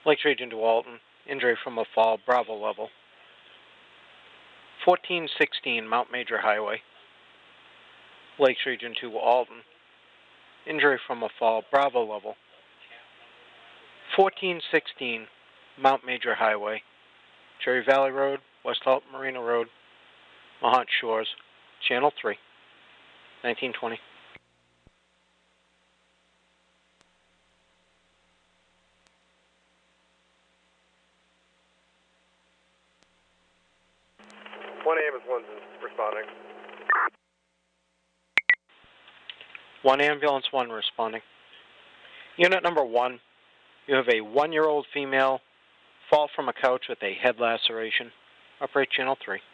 Lakes Region to Alton. Injury from a fall, Bravo level. 1416 Mount Major Highway. Lakes Region to Alton. Injury from a fall, Bravo level. 1416 Mount Major Highway. Cherry Valley Road, West Alton Marina Road, Mahant Shores, Channel 3, 1920. One ambulance, one's responding. One ambulance, one responding. Unit number 1, you have a 1-year-old female fall from a couch with a head laceration. Operate Channel 3.